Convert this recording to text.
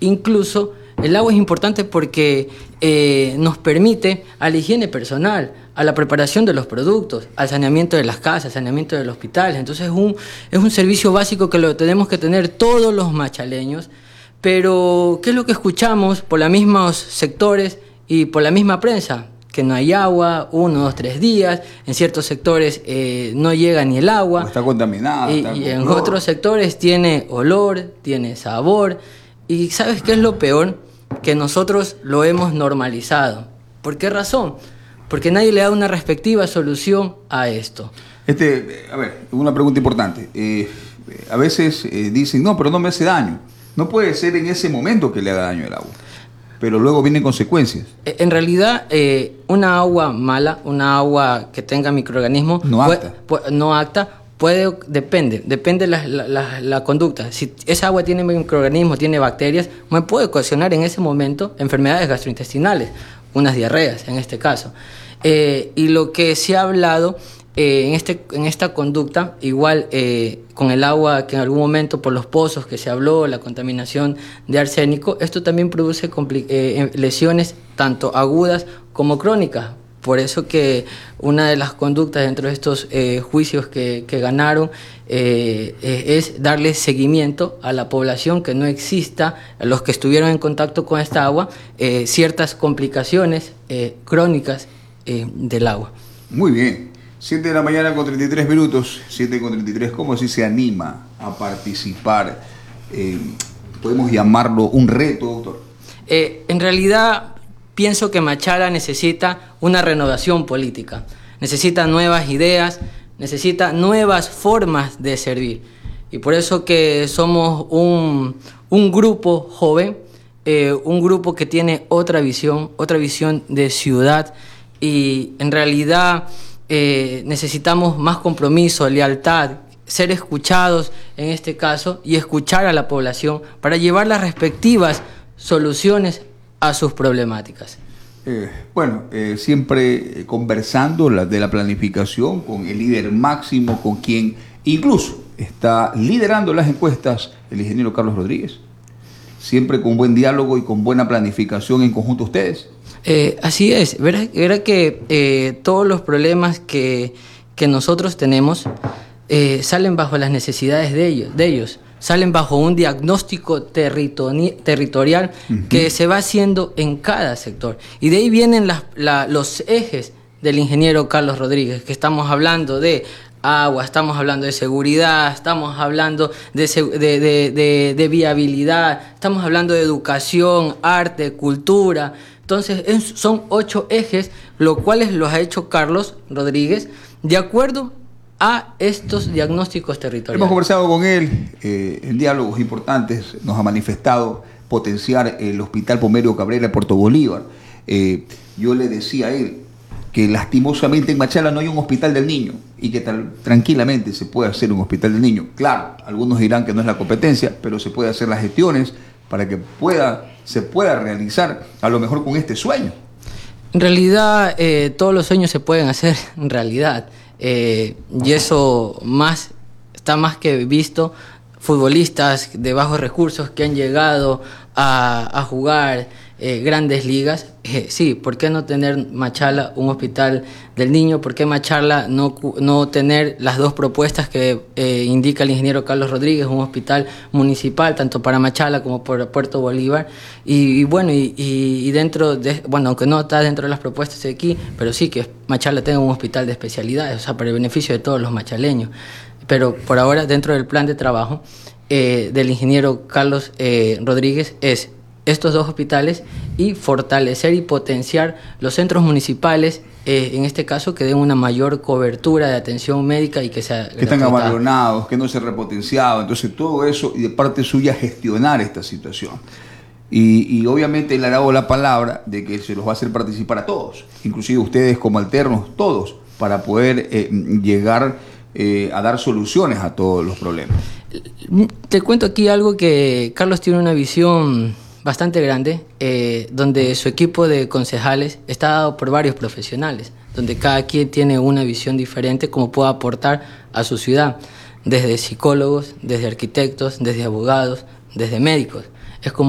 Incluso el agua es importante porque nos permite a la higiene personal, a la preparación de los productos, al saneamiento de las casas, saneamiento de los hospitales. Entonces es un servicio básico que lo tenemos que tener todos los machaleños. Pero, ¿qué es lo que escuchamos por los mismos sectores y por la misma prensa? Que no hay agua, 1, 2, 3 días, en ciertos sectores no llega ni el agua. O está contaminada. Y en otros sectores tiene olor, tiene sabor. Y ¿sabes qué es lo peor? Que nosotros lo hemos normalizado. ¿Por qué razón? Porque nadie le da una respectiva solución a esto. A ver, una pregunta importante. A veces dicen, no, pero no me hace daño. No puede ser en ese momento que le haga daño el agua, pero luego vienen consecuencias. En realidad, una agua mala, una agua que tenga microorganismos no apta, depende la conducta. Si esa agua tiene microorganismos, tiene bacterias, me puede ocasionar en ese momento enfermedades gastrointestinales, unas diarreas en este caso. Y lo que se ha hablado en esta conducta, igual con el agua que en algún momento por los pozos que se habló, la contaminación de arsénico, esto también produce lesiones tanto agudas como crónicas. Por eso que una de las conductas dentro de estos juicios que ganaron es darle seguimiento a la población, que no exista, a los que estuvieron en contacto con esta agua, ciertas complicaciones crónicas del agua. Muy bien. 7 de la mañana con 33 minutos, 7:33, ¿cómo así se anima a participar? ¿Podemos llamarlo un reto, doctor? En realidad, pienso que Machala necesita una renovación política, necesita nuevas ideas, necesita nuevas formas de servir. Y por eso que somos un grupo joven, un grupo que tiene otra visión de ciudad, y en realidad necesitamos más compromiso, lealtad, ser escuchados en este caso y escuchar a la población para llevar las respectivas soluciones a sus problemáticas. Siempre conversando de la planificación con el líder máximo, con quien incluso está liderando las encuestas, el ingeniero Carlos Rodríguez. Siempre con buen diálogo y con buena planificación en conjunto ustedes. Así es, verá que todos los problemas que nosotros tenemos salen bajo las necesidades de ellos, salen bajo un diagnóstico territorial que se va haciendo en cada sector. Y de ahí vienen los ejes del ingeniero Carlos Rodríguez, que estamos hablando de agua, estamos hablando de seguridad, estamos hablando de viabilidad, estamos hablando de educación, arte, cultura. Entonces son 8 ejes, los cuales los ha hecho Carlos Rodríguez de acuerdo a estos diagnósticos territoriales. Hemos conversado con él en diálogos importantes, nos ha manifestado potenciar el Hospital Pomerio Cabrera de Puerto Bolívar. Yo le decía a él que lastimosamente en Machala no hay un hospital del niño y que tranquilamente se puede hacer un hospital del niño. Claro, algunos dirán que no es la competencia, pero se puede hacer las gestiones para que se pueda realizar a lo mejor con este sueño. En realidad todos los sueños se pueden hacer en realidad, y eso está más que visto. Futbolistas de bajos recursos que han llegado a jugar grandes ligas, sí, ¿por qué no tener Machala un hospital del niño? ¿Por qué Machala no tener las dos propuestas que indica el ingeniero Carlos Rodríguez, un hospital municipal tanto para Machala como para Puerto Bolívar? Y dentro de, aunque no está dentro de las propuestas de aquí, pero sí que Machala tenga un hospital de especialidades, o sea, para el beneficio de todos los machaleños. Pero por ahora, dentro del plan de trabajo del ingeniero Carlos Rodríguez es estos 2 hospitales y fortalecer y potenciar los centros municipales, en este caso que den una mayor cobertura de atención médica y que están abandonados, que no se ha repotenciado. Entonces todo eso, y de parte suya gestionar esta situación. Y obviamente le ha dado la palabra de que se los va a hacer participar a todos, inclusive ustedes como alternos, todos, para poder llegar a dar soluciones a todos los problemas. Te cuento aquí algo que Carlos tiene una visión bastante grande, donde su equipo de concejales está dado por varios profesionales, donde cada quien tiene una visión diferente como puede aportar a su ciudad, desde psicólogos, desde arquitectos, desde abogados, desde médicos. Es como